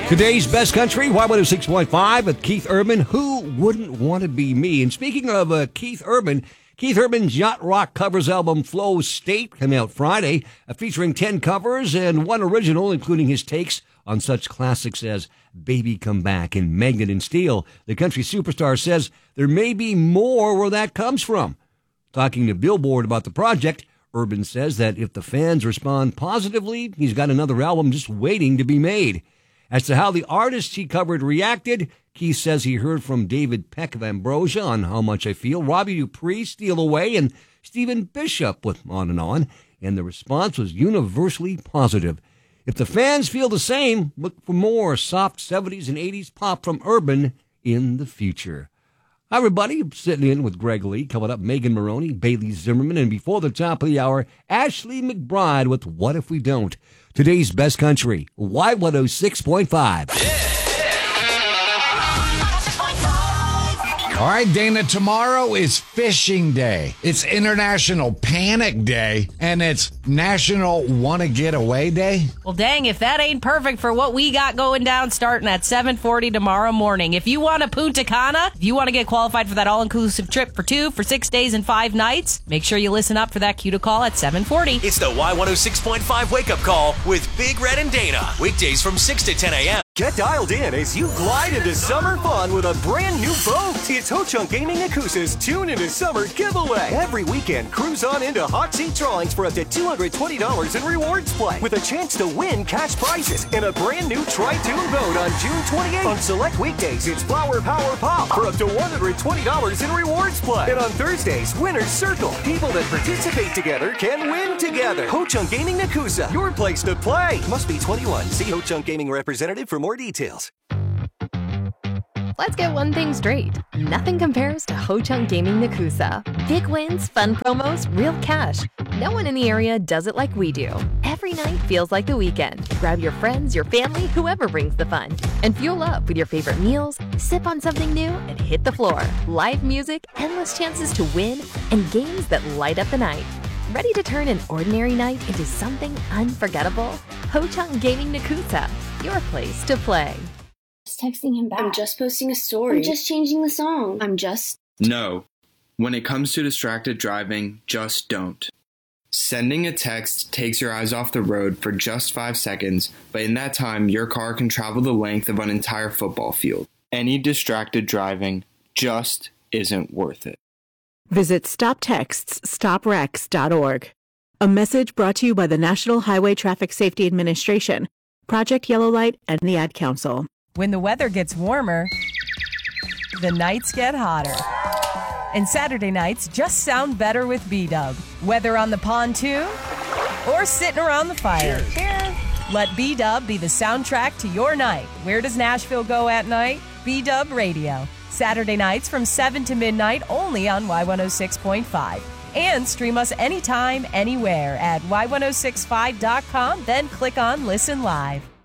Today's Best Country, Y106.5 with Keith Urban. Who wouldn't want to be me? And speaking of Keith Urban's yacht rock covers album Flow State came out Friday, featuring 10 covers and one original, including his takes on such classics as Baby Come Back and Magnet and Steel. The country superstar says there may be more where that comes from. Talking to Billboard about the project, Urban says that if the fans respond positively, he's got another album just waiting to be made. As to how the artists he covered reacted, Keith says he heard from David Peck of Ambrosia on How Much I Feel, Robbie Dupree, Steal Away, and Stephen Bishop with On, and the response was universally positive. If the fans feel the same, look for more soft 70s and 80s pop from Urban in the future. Hi, everybody. I'm sitting in with Greg Lee. Coming up, Megan Maroney, Bailey Zimmerman, and before the top of the hour, Ashley McBride with What If We Don't? Today's Best Country, Y106.5. All right, Dana, tomorrow is Fishing Day. It's International Panic Day, and it's National Wanna Get Away Day. Well, dang, if that ain't perfect for what we got going down starting at 7:40 tomorrow morning. If you want a Punta Cana, if you want to get qualified for that all-inclusive trip for 2 for 6 days and 5 nights, make sure you listen up for that cue to call at 7:40. It's the Y106.5 wake-up call with Big Red and Dana. Weekdays from 6 to 10 a.m. Get dialed in as you glide into summer fun with a brand new boat. It's Ho Chunk Gaming Nakusa's Tune into Summer giveaway. Every weekend, cruise on into hot seat drawings for up to $220 in rewards play with a chance to win cash prizes and a brand new Tri-Tune boat on June 28th. On select weekdays, it's Flower Power Pop for up to $120 in rewards play. And on Thursdays, Winner's Circle. People that participate together can win together. Ho Chunk Gaming Nakusa, your place to play. Must be 21. See Ho Chunk Gaming representative for more details. Let's get one thing straight. Nothing compares to Ho Chunk Gaming Nakusa. Big wins, fun promos, real cash. No one in the area does it like we do. Every night feels like the weekend. Grab your friends, your family, whoever brings the fun. And fuel up with your favorite meals, sip on something new, and hit the floor. Live music, endless chances to win, and games that light up the night. Ready to turn an ordinary night into something unforgettable? Ho Chunk Gaming Nakusa, your place to play. Just texting him back. I'm just posting a story. I'm just changing the song. No. When it comes to distracted driving, just don't. Sending a text takes your eyes off the road for just 5 seconds, but in that time, your car can travel the length of an entire football field. Any distracted driving just isn't worth it. Visit StopTextsStopWrecks.org. A message brought to you by the National Highway Traffic Safety Administration, Project Yellow Light, and the Ad Council. When the weather gets warmer, the nights get hotter. And Saturday nights just sound better with B-Dub. Whether on the pontoon or sitting around the fire. Cheers. Let B-Dub be the soundtrack to your night. Where does Nashville go at night? B-Dub Radio. Saturday nights from 7 to midnight only on Y106.5. And stream us anytime, anywhere at Y1065.com, then click on Listen Live.